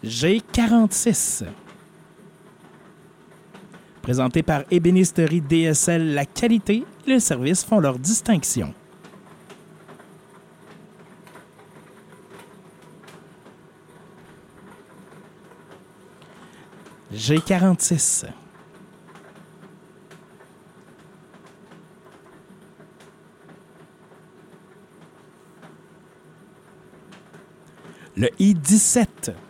G46. Présenté par Ébénisterie DSL, la qualité et le service font leur distinction. G46. Le I-17.